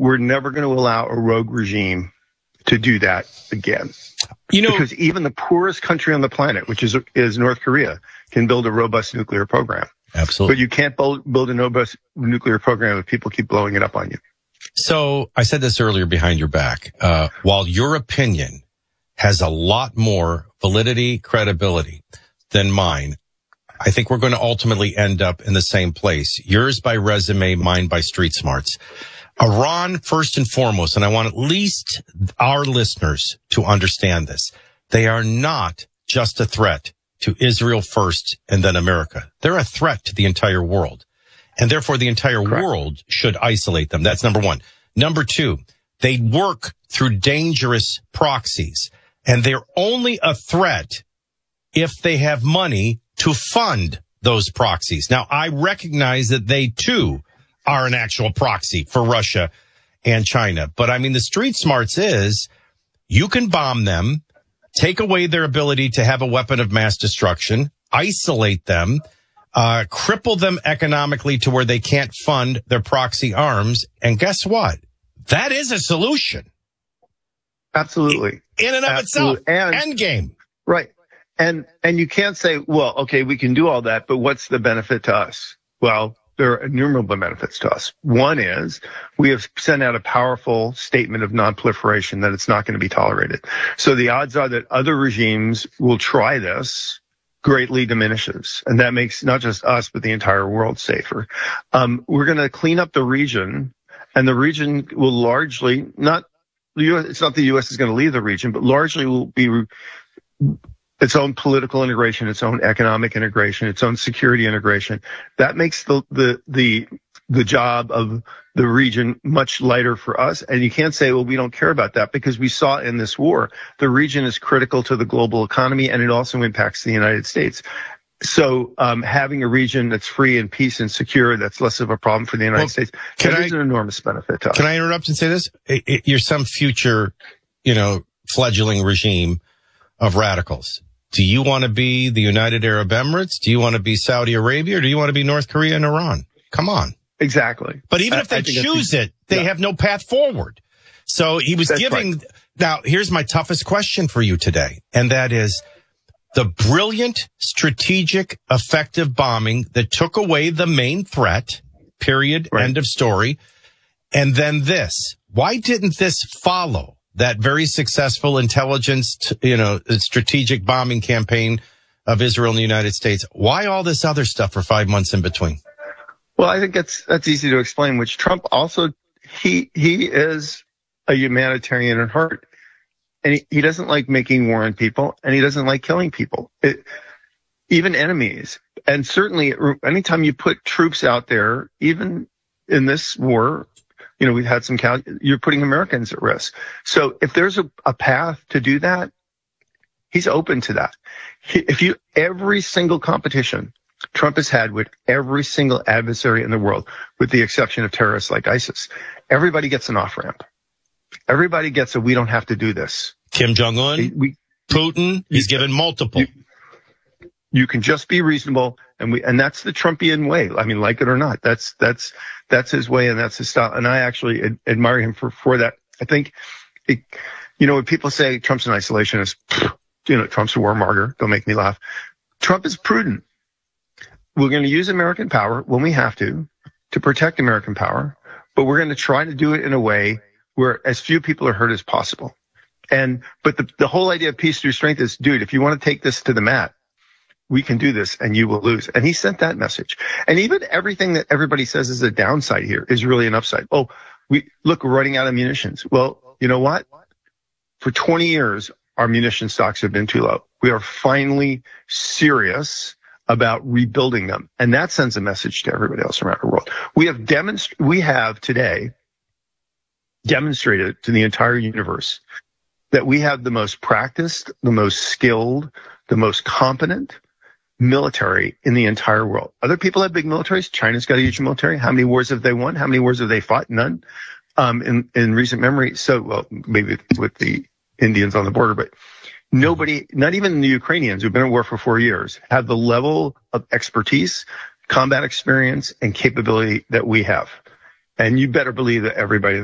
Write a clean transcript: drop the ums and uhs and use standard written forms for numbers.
we're never going to allow a rogue regime to do that again. Because even the poorest country on the planet, which is North Korea, can build a robust nuclear program. Absolutely. But you can't build a robust nuclear program if people keep blowing it up on you. So I said this earlier behind your back. While your opinion has a lot more validity, credibility than mine, I think we're going to ultimately end up in the same place. Yours by resume, mine by street smarts. Iran, first and foremost, and I want at least our listeners to understand this. They are not just a threat to Israel first and then America. They're a threat to the entire world. And therefore, the entire world should isolate them. That's number one. Number two, they work through dangerous proxies. And they're only a threat if they have money to fund those proxies. Now, I recognize that they, too, are an actual proxy for Russia and China. But, I mean, the street smarts is you can bomb them, take away their ability to have a weapon of mass destruction, isolate them, cripple them economically to where they can't fund their proxy arms. And guess what? That is a solution. Absolutely. In and of itself. And end game. Right. And you can't say, well, okay, we can do all that, but what's the benefit to us? Well, there are innumerable benefits to us. One is we have sent out a powerful statement of non-proliferation that it's not going to be tolerated. So the odds are that other regimes will try this greatly diminishes. And that makes not just us, but the entire world safer. We're going to clean up the region, and the region will largely not the U.S. It's not the U.S. is going to leave the region, but largely will be its own political integration, its own economic integration, its own security integration. That makes the job of the region much lighter for us. And you can't say, well, we don't care about that, because we saw in this war, the region is critical to the global economy, and it also impacts the United States. So having a region that's free and peace and secure, that's less of a problem for the United States. That is an enormous benefit to us. Can I interrupt and say this? You're some future, fledgling regime of radicals. Do you want to be the United Arab Emirates? Do you want to be Saudi Arabia? Or do you want to be North Korea and Iran? Come on. Exactly. But even if they choose it, they have no path forward. So he was giving. Right. Now, here's my toughest question for you today. And that is the brilliant, strategic, effective bombing that took away the main threat, period, end of story. And then this. Why didn't this follow that very successful intelligence, strategic bombing campaign of Israel and the United States? Why all this other stuff for 5 months in between? Well, I think that's easy to explain, which Trump also, he is a humanitarian at heart. And he doesn't like making war on people, and he doesn't like killing people, even enemies. And certainly anytime you put troops out there, even in this war, we've had you're putting Americans at risk. So if there's a path to do that, he's open to that. Every single competition Trump has had with every single adversary in the world, with the exception of terrorists like ISIS, everybody gets an off-ramp. Everybody gets we don't have to do this. Kim Jong-un, Putin, he's given multiple. You can just be reasonable, and that's the Trumpian way. I mean, like it or not, that's his way, and that's his style. And I actually admire him for that. I think, when people say Trump's an isolationist, Trump's a warmonger, don't make me laugh. Trump is prudent. We're going to use American power when we have to protect American power, but we're going to try to do it in a way where as few people are hurt as possible. But the whole idea of peace through strength is, dude, if you want to take this to the mat, we can do this and you will lose. And he sent that message. And even everything that everybody says is a downside here is really an upside. Oh, we're running out of munitions. Well, you know what? For 20 years, our munition stocks have been too low. We are finally serious about rebuilding them. And that sends a message to everybody else around the world. We have today demonstrated to the entire universe that we have the most practiced, the most skilled, the most competent military in the entire world. Other people have big militaries. China's got a huge military. How many wars have they won? How many wars have they fought? None. In recent memory. So, well, maybe with the Indians on the border, but nobody, not even the Ukrainians who've been at war for 4 years, have the level of expertise, combat experience, and capability that we have. And you better believe that everybody